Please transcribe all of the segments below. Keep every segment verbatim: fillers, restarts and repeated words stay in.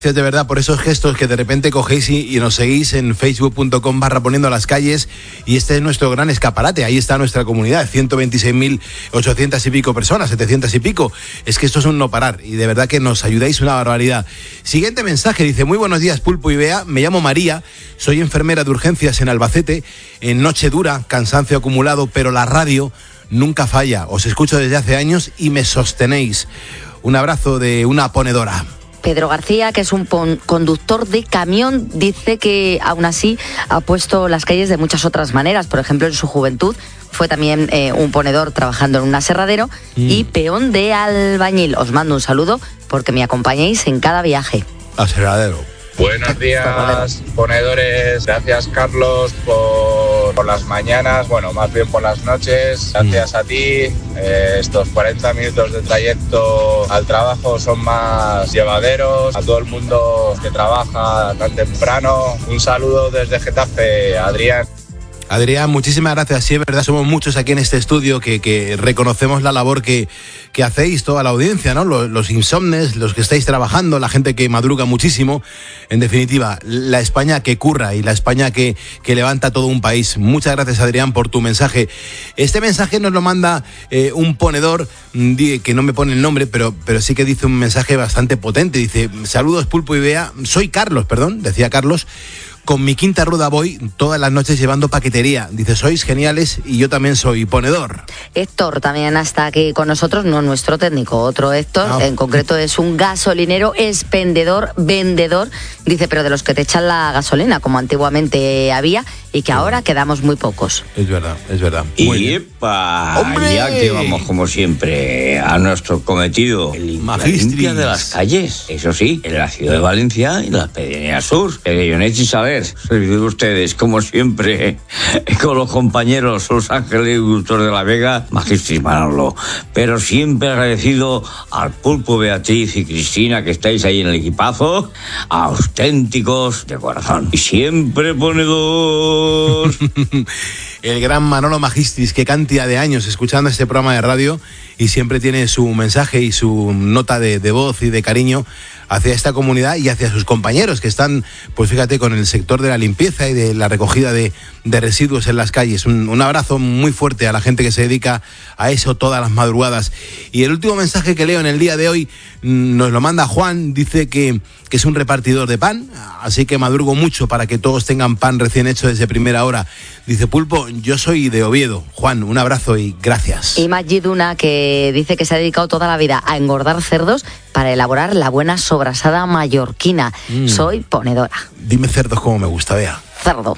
Gracias de verdad por esos gestos que de repente cogéis y, y nos seguís en facebook.com barra poniendo las calles, y este es nuestro gran escaparate. Ahí está nuestra comunidad, ciento veintiséis mil ochocientas y pico personas, setecientas y pico. Es que esto es un no parar y de verdad que nos ayudáis una barbaridad. Siguiente mensaje, dice: muy buenos días, Pulpo y Bea, me llamo María, soy enfermera de urgencias en Albacete, en noche dura, cansancio acumulado, pero la radio nunca falla, os escucho desde hace años y me sostenéis. Un abrazo de una ponedora. Pedro García, que es un pon- conductor de camión, dice que aún así ha puesto las calles de muchas otras maneras. Por ejemplo, en su juventud fue también eh, un ponedor trabajando en un aserradero mm. y peón de albañil. Os mando un saludo porque me acompañéis en cada viaje. Aserradero. Buenos días, ponedores. Gracias, Carlos, por, por las mañanas, bueno, más bien por las noches. Gracias a ti. Eh, estos cuarenta minutos de trayecto al trabajo son más llevaderos. A todo el mundo que trabaja tan temprano, un saludo desde Getafe, Adrián. Adrián, muchísimas gracias. Sí, es verdad, somos muchos aquí en este estudio que, que reconocemos la labor que, que hacéis, toda la audiencia, ¿no? Los, los insomnes, los que estáis trabajando, la gente que madruga muchísimo. En definitiva, la España que curra y la España que, que levanta todo un país. Muchas gracias, Adrián, por tu mensaje. Este mensaje nos lo manda eh, un ponedor que no me pone el nombre, pero, pero sí que dice un mensaje bastante potente. Dice: saludos, Pulpo y Bea. Soy Carlos, perdón, decía Carlos. Con mi quinta rueda voy todas las noches llevando paquetería. Dice: sois geniales y yo también soy ponedor. Héctor también está aquí con nosotros, no nuestro técnico, otro Héctor, no. En concreto es un gasolinero, expendedor, vendedor, dice, pero de los que te echan la gasolina, como antiguamente había, y que ahora quedamos muy pocos. Es verdad, es verdad. Y epa, ¡hombre! Ya que vamos como siempre a nuestro cometido, el la limpia de las calles, eso sí, en la ciudad de Valencia y la Pedanía Sur. Peguellonet y saber, de ustedes, como siempre, con los compañeros, los ángeles y Gustor de la Vega, Magistris Manolo, pero siempre agradecido al Pulpo, Beatriz y Cristina, que estáis ahí en el equipazo, auténticos de corazón, y siempre ponedor. El gran Manolo Magistris, qué cantidad de años escuchando este programa de radio, y siempre tiene su mensaje y su nota de, de voz y de cariño hacia esta comunidad y hacia sus compañeros que están, pues fíjate, con el sector de la limpieza y de la recogida de, de residuos en las calles. Un, un abrazo muy fuerte a la gente que se dedica a eso todas las madrugadas. Y el último mensaje que leo en el día de hoy nos lo manda Juan, dice que, que es un repartidor de pan, así que madrugo mucho para que todos tengan pan recién hecho desde primera hora. Dice: Pulpo, yo soy de Oviedo. Juan, un abrazo y gracias. Y Magiduna, que dice que se ha dedicado toda la vida a engordar cerdos para elaborar la buena sobrasada mallorquina. Mm. Soy ponedora. Dime cerdos como me gusta, vea. Cerdo.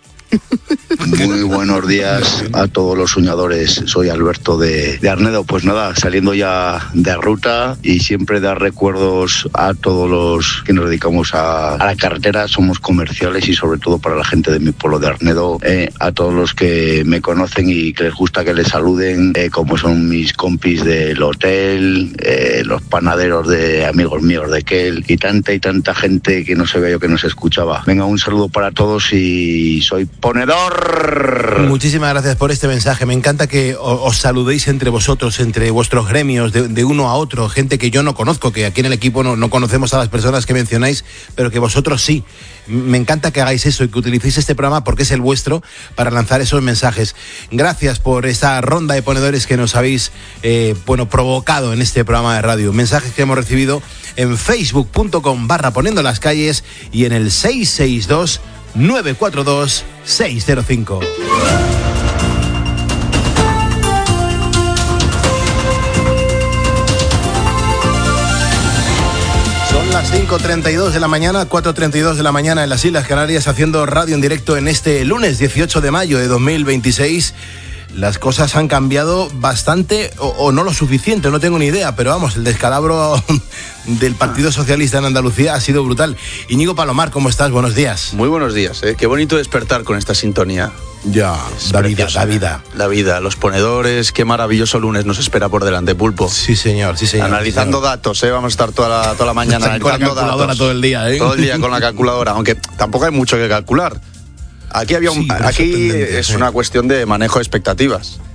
Muy buenos días a todos los soñadores. Soy Alberto de, de Arnedo. Pues nada, saliendo ya de ruta, y siempre dar recuerdos a todos los que nos dedicamos a, a la carretera. Somos comerciales y sobre todo para la gente de mi pueblo de Arnedo, eh, a todos los que me conocen y que les gusta que les saluden, eh, como son mis compis del hotel, eh, los panaderos de amigos míos de Kel, y tanta y tanta gente que no se veía yo que nos escuchaba. Venga, un saludo para todos y soy ponedor. Muchísimas gracias por este mensaje. Me encanta que os saludéis entre vosotros, entre vuestros gremios, de, de uno a otro, gente que yo no conozco, que aquí en el equipo no, no conocemos a las personas que mencionáis, pero que vosotros sí. Me encanta que hagáis eso y que utilicéis este programa porque es el vuestro para lanzar esos mensajes. Gracias por esta ronda de ponedores que nos habéis eh, bueno, provocado en este programa de radio. Mensajes que hemos recibido en facebook.com barra poniendo las calles y en el seis seis dos nueve cuatro dos seis cero cinco. Son las cinco treinta y dos de la mañana, cuatro treinta y dos de la mañana en las Islas Canarias, haciendo radio en directo en este lunes dieciocho de mayo de dos mil veintiséis. Las cosas han cambiado bastante o, o no lo suficiente, no tengo ni idea, pero vamos, el descalabro del Partido Socialista en Andalucía ha sido brutal. Íñigo Palomar, ¿cómo estás? Buenos días. Muy buenos días, ¿eh? Qué bonito despertar con esta sintonía. Ya, da vida, da vida. La vida, los ponedores, qué maravilloso lunes nos espera por delante, Pulpo. Sí, señor, sí, señor. Analizando sí, señor. datos, ¿eh? Vamos a estar toda la, toda la mañana analizando con la calculadora datos. todo el día, ¿eh? Todo el día con la calculadora, aunque tampoco hay mucho que calcular. Aquí había un, sí, aquí es una cuestión de manejo de expectativas.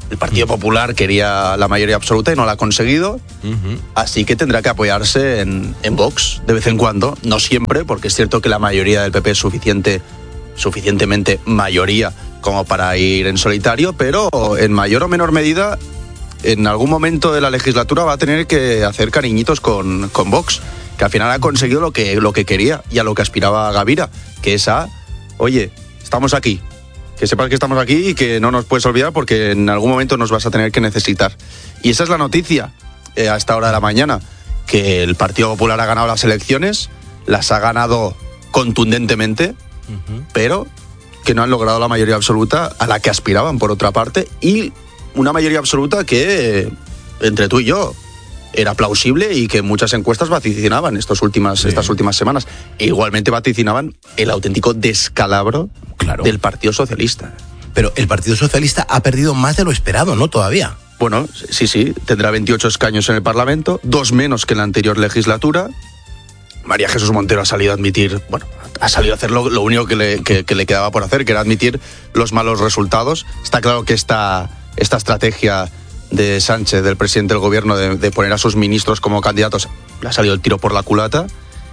El Partido Popular quería la mayoría absoluta y no la ha conseguido, uh-huh. Así que tendrá que apoyarse en, en Vox de vez en cuando, no siempre, porque es cierto que la mayoría del P P es suficiente, suficientemente mayoría como para ir en solitario, pero en mayor o menor medida, en algún momento de la legislatura va a tener que hacer cariñitos con, con Vox, que al final ha conseguido lo que, lo que quería y a lo que aspiraba Gavira, que es a, oye, estamos aquí, que sepas que estamos aquí y que no nos puedes olvidar porque en algún momento nos vas a tener que necesitar. Y esa es la noticia eh, a esta hora de la mañana, que el Partido Popular ha ganado las elecciones, las ha ganado contundentemente, uh-huh. Pero que no han logrado la mayoría absoluta a la que aspiraban, por otra parte, y una mayoría absoluta que, eh, entre tú y yo, era plausible y que muchas encuestas vaticinaban estos últimas, sí. estas últimas semanas. E igualmente vaticinaban el auténtico descalabro, claro, del Partido Socialista. Pero el Partido Socialista ha perdido más de lo esperado, ¿no? Todavía. Bueno, sí, sí, tendrá veintiocho escaños en el Parlamento, dos menos que en la anterior legislatura. María Jesús Montero ha salido a admitir, bueno, ha salido a hacer lo, lo único que le, que, que le quedaba por hacer, que era admitir los malos resultados. Está claro que esta, esta estrategia de Sánchez, del presidente del gobierno, de, de poner a sus ministros como candidatos, le ha salido el tiro por la culata.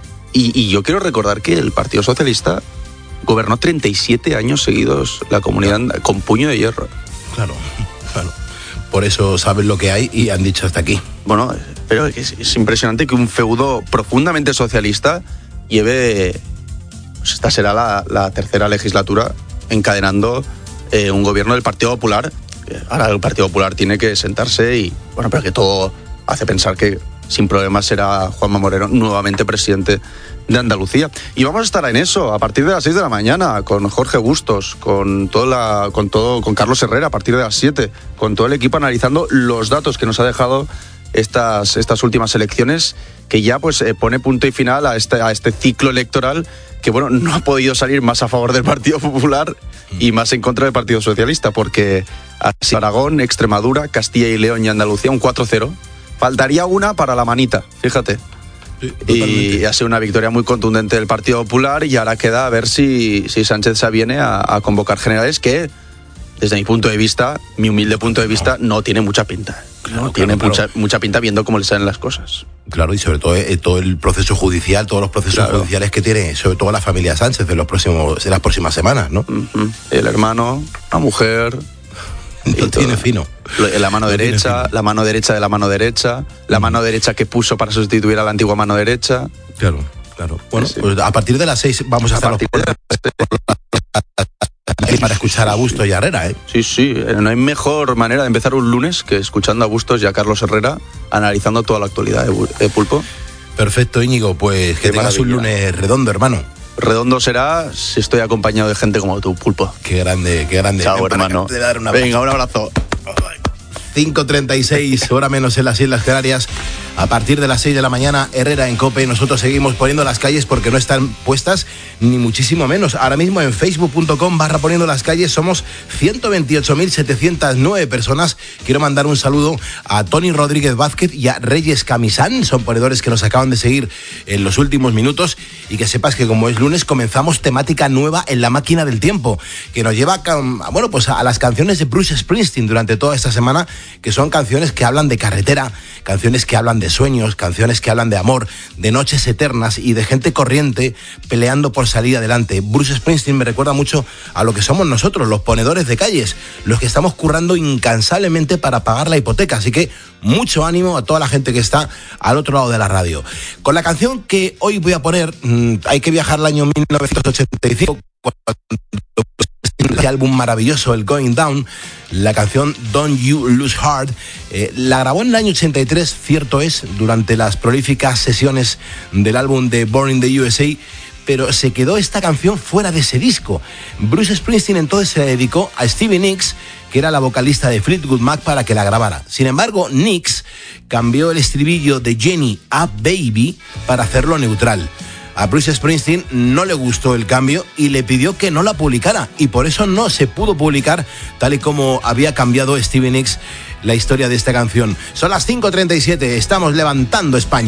Y, y yo quiero recordar que el Partido Socialista gobernó treinta y siete años seguidos la comunidad con puño de hierro. Claro, claro. Por eso saben lo que hay y han dicho hasta aquí. Bueno, pero es, es impresionante que un feudo profundamente socialista lleve, pues esta será la, la tercera legislatura encadenando eh, un gobierno del Partido Popular. Ahora el Partido Popular tiene que sentarse y, bueno, pero que todo hace pensar que sin problemas será Juanma Moreno nuevamente presidente de Andalucía. Y vamos a estar en eso a partir de las seis de la mañana con Jorge Bustos, con toda la, con todo, con Carlos Herrera a partir de las siete, con todo el equipo analizando los datos que nos ha dejado estas, estas últimas elecciones, que ya pues eh, pone punto y final a este, a este ciclo electoral que, bueno, no ha podido salir más a favor del Partido Popular y más en contra del Partido Socialista, porque así Aragón, Extremadura, Castilla y León y Andalucía un cuatro cero. Faltaría una para la manita, fíjate. Sí, y ha sido una victoria muy contundente del Partido Popular y ahora queda a ver si, si Sánchez se aviene a, a convocar generales que, desde mi punto de vista, mi humilde punto de vista, no tiene mucha pinta. Claro, no tiene claro, mucha, claro. mucha pinta viendo cómo le salen las cosas. Claro, y sobre todo eh, todo el proceso judicial, todos los procesos claro. judiciales que tiene, sobre todo la familia Sánchez en, los próximos, en las próximas semanas, ¿no? Uh-huh. El hermano, la mujer... Lo tiene fino. La mano derecha, la mano derecha de la mano derecha, la mano derecha que puso para sustituir a la antigua mano derecha. Claro, claro. Bueno, sí, sí. Pues a partir de las seis vamos a, a estar los... de... para escuchar a Bustos y a Herrera, ¿eh? Sí, sí. No hay mejor manera de empezar un lunes que escuchando a Bustos y a Carlos Herrera analizando toda la actualidad de Pulpo. Perfecto, Íñigo. Pues que tengas un lunes redondo, hermano. Redondo será si estoy acompañado de gente como tú, Pulpo. Qué grande, qué grande. Chao, hermano. Dar un Venga, un abrazo. cinco treinta y seis, hora menos en las Islas Canarias. A partir de las seis de la mañana, Herrera en COPE. Nosotros seguimos poniendo las calles porque no están puestas, ni muchísimo menos. Ahora mismo en facebook punto com barra poniendo las calles somos ciento veintiocho mil setecientos nueve personas. Quiero mandar un saludo a Tony Rodríguez Vázquez y a Reyes Camisán. Son ponedores que nos acaban de seguir en los últimos minutos. Y que sepas que como es lunes, comenzamos temática nueva en la máquina del tiempo, que nos lleva a, bueno, pues a las canciones de Bruce Springsteen durante toda esta semana, que son canciones que hablan de carretera, canciones que hablan de sueños, canciones que hablan de amor, de noches eternas y de gente corriente peleando por salir adelante. Bruce Springsteen me recuerda mucho a lo que somos nosotros, los ponedores de calles, los que estamos currando incansablemente para pagar la hipoteca. Así que mucho ánimo a toda la gente que está al otro lado de la radio. Con la canción que hoy voy a poner, mmm, hay que viajar al año mil novecientos ochenta y cinco, el álbum maravilloso, el Going Down, la canción Don't You Lose Heart. Eh, la grabó en el año ochenta y tres, cierto es, durante las prolíficas sesiones del álbum de Born in the U S A, pero se quedó esta canción fuera de ese disco. Bruce Springsteen entonces se la dedicó a Stevie Nicks, que era la vocalista de Fleetwood Mac, para que la grabara. Sin embargo, Nicks cambió el estribillo de Jenny a Baby para hacerlo neutral. A Bruce Springsteen no le gustó el cambio y le pidió que no la publicara, y por eso no se pudo publicar tal y como había cambiado Stevie Nicks la historia de esta canción. Son las cinco treinta y siete, estamos levantando España.